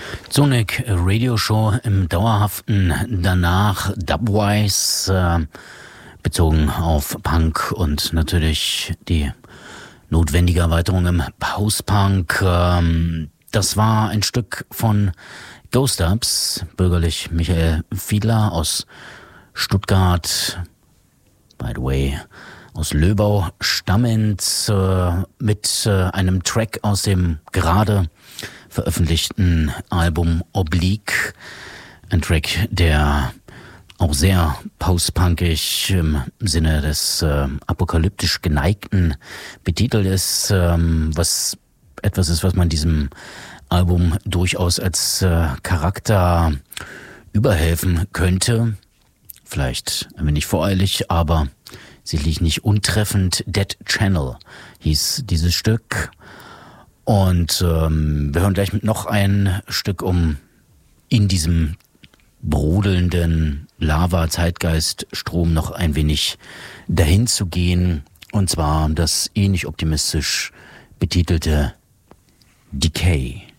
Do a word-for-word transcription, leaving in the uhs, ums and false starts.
Sonic Radio Show im dauerhaften danach Dubwise, äh, bezogen auf Punk und natürlich die notwendige Erweiterung im Post-Punk. Ähm, das war ein Stück von Ghost Dubs, bürgerlich Michael Fiedler aus Stuttgart, by the way, aus Löbau stammend, äh, mit äh, einem Track aus dem gerade veröffentlichten Album Oblique. Ein Track, der auch sehr postpunkig im Sinne des äh, apokalyptisch Geneigten betitelt ist, ähm, was etwas ist, was man diesem Album durchaus als äh, Charakter überhelfen könnte. Vielleicht ein wenig voreilig, aber sicherlich nicht untreffend. Dead Channel hieß dieses Stück. Und ähm, wir hören gleich mit noch ein Stück, um in diesem brodelnden Lava-Zeitgeist-Strom noch ein wenig dahin zu gehen. Und zwar das ähnlich optimistisch betitelte Decay.